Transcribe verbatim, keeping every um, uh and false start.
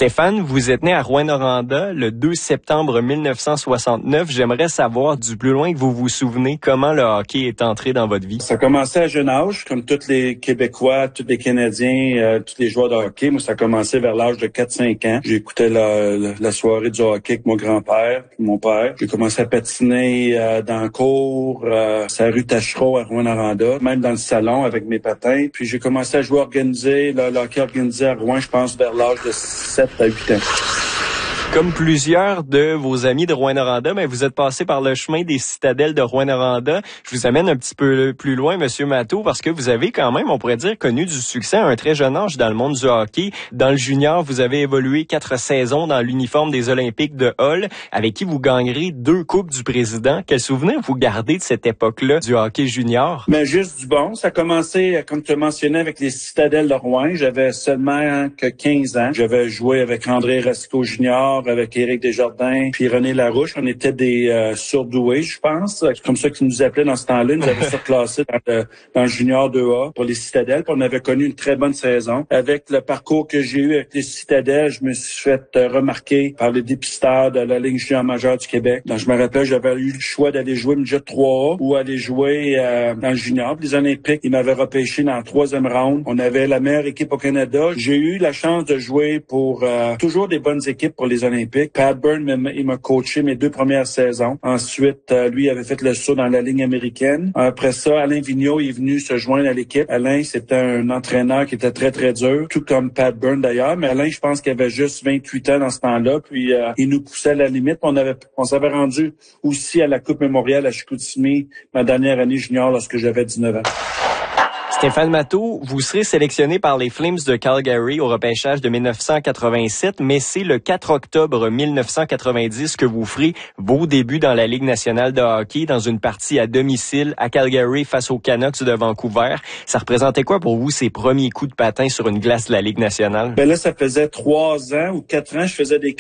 Stéphane, vous êtes né à Rouyn-Noranda le deux septembre mille neuf cent soixante-neuf. J'aimerais savoir du plus loin que vous vous souvenez comment le hockey est entré dans votre vie. Ça a commencé à jeune âge, comme tous les Québécois, tous les Canadiens, euh, tous les joueurs de hockey. Moi, ça a commencé vers l'âge de quatre cinq ans. J'écoutais la, la, la soirée du hockey avec mon grand-père, mon père. J'ai commencé à patiner euh, dans la cour, euh, sur la rue Tachereau à Rouyn-Noranda, même dans le salon avec mes patins. Puis j'ai commencé à jouer organisé, le, le hockey organisé à Rouen, je pense, vers l'âge de sept à huit ans. Comme plusieurs de vos amis de Rouyn-Noranda, ben vous êtes passé par le chemin des citadelles de Rouyn-Noranda. Je vous amène un petit peu plus loin, Monsieur Matteau, parce que vous avez quand même, on pourrait dire, connu du succès à un très jeune âge dans le monde du hockey. Dans le junior, vous avez évolué quatre saisons dans l'uniforme des Olympiques de Hull, avec qui vous gagnerez deux Coupes du Président. Quel souvenir vous gardez de cette époque-là du hockey junior? Mais juste du bon. Ça a commencé, comme tu as mentionné, avec les citadelles de Rouen. J'avais seulement que quinze ans. J'avais joué avec André Racicot Junior, avec Éric Desjardins, puis René Larouche. On était des euh, surdoués, je pense. C'est comme ça qu'ils nous appelaient dans ce temps-là. Ils nous avaient surclassés dans le, dans le junior deux A pour les citadelles. Puis on avait connu une très bonne saison. Avec le parcours que j'ai eu avec les citadelles, je me suis fait euh, remarquer par les dépisteurs de la Ligue junior majeure du Québec. Donc, je me rappelle, j'avais eu le choix d'aller jouer midget trois A ou aller jouer euh, dans le junior. Puis les Olympiques, ils m'avaient repêché dans le troisième round. On avait la meilleure équipe au Canada. J'ai eu la chance de jouer pour euh, toujours des bonnes équipes pour les Olympiques. Pat Byrne, il m'a coaché mes deux premières saisons. Ensuite, euh, lui avait fait le saut dans la ligne américaine. Après ça, Alain Vigneault est venu se joindre à l'équipe. Alain, c'était un entraîneur qui était très, très dur, tout comme Pat Byrne d'ailleurs. Mais Alain, je pense qu'il avait juste vingt-huit ans dans ce temps-là. Puis, euh, il nous poussait à la limite. On avait, on s'avait rendu aussi à la Coupe Mémoriale à Chicoutimi, ma dernière année junior lorsque j'avais dix-neuf ans. Stéphane Matteau, vous serez sélectionné par les Flames de Calgary au repêchage de mille neuf cent quatre-vingt-sept, mais c'est le quatre octobre mille neuf cent quatre-vingt-dix que vous ferez vos débuts dans la Ligue nationale de hockey dans une partie à domicile à Calgary face aux Canucks de Vancouver. Ça représentait quoi pour vous ces premiers coups de patin sur une glace de la Ligue nationale? Ben là, ça faisait trois ans ou quatre ans, je faisais des